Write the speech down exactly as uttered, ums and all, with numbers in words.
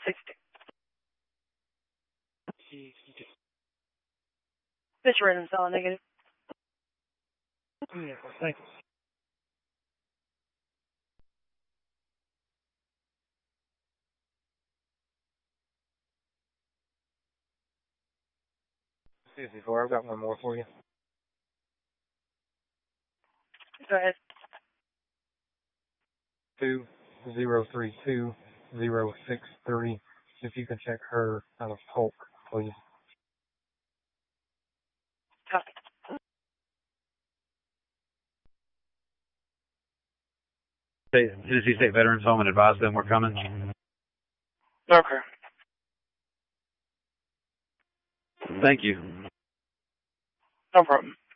sixty. This random solid negative. Yeah, thank you. fifty-four, I've got one more for you. Go ahead. Two zero three two zero six three. If you can check her out of Polk, please. Copy. Tennessee State Veterans Home and advise them we're coming. Okay. Thank you. No problem.